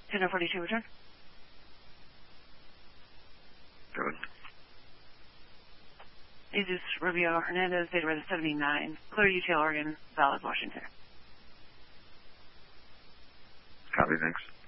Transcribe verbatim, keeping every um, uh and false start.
ten forty-two, return. Good. Jesus Rubio Hernandez, data red seventy-nine. Clear U T L Oregon, valid Washington. Copy, thanks.